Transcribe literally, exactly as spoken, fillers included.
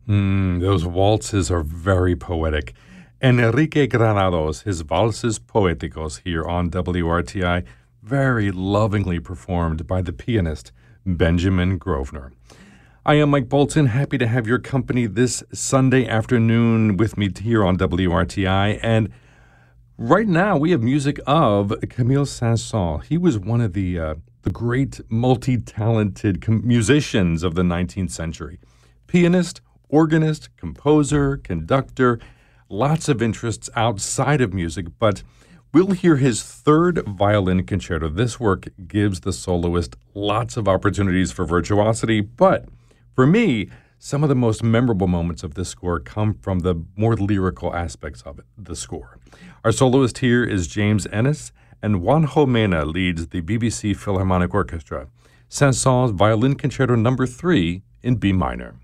Mm, those waltzes are very poetic. Enrique Granados, his Valses Poéticos here on W R T I, very lovingly performed by the pianist Benjamin Grosvenor. I am Mike Bolton, happy to have your company this Sunday afternoon with me here on W R T I. And right now we have music of Camille Saint-Saëns. He was one of the, uh, the great multi-talented com- musicians of the nineteenth century. Pianist, organist, composer, conductor, lots of interests outside of music, but we'll hear his third violin concerto. This work gives the soloist lots of opportunities for virtuosity, but for me, some of the most memorable moments of this score come from the more lyrical aspects of it, the score. Our soloist here is James Ennis, and Juanjo Mena leads the B B C Philharmonic Orchestra. Saint-Saëns Violin Concerto Number three in B minor.